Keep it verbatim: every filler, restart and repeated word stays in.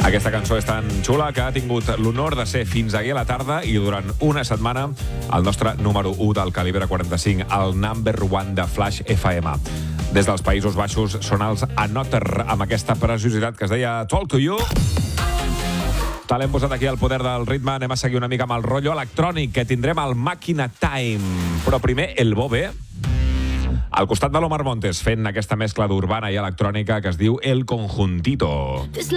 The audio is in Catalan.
Aquesta cançó és tan xula que ha tingut l'honor de ser fins ahir a la tarda i durant una setmana el nostre número u del calibre quaranta-cinc, el number one de Flash F M. Des dels Països Baixos són els Anotter, amb aquesta preciositat que es deia Talk to You. Tal, hem posat aquí el poder del ritme. Anem a seguir una mica amb el rotllo electrònic, que tindrem al Màquina Time. Però primer, el Bobe, al costat de l'Omar Montes, fent aquesta mescla d'urbana i electrònica que es diu El Conjuntito.